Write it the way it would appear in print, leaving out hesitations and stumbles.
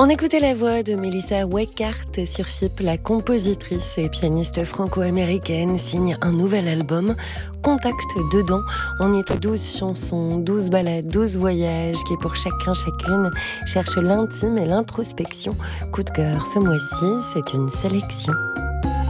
On écoutait la voix de Melissa Weckart sur Chip. La compositrice et pianiste franco-américaine signe un nouvel album, Contact. Dedans, on y trouve 12 chansons, 12 ballades, 12 voyages qui pour chacune cherchent l'intime et l'introspection. Coup de cœur ce mois-ci, c'est une sélection.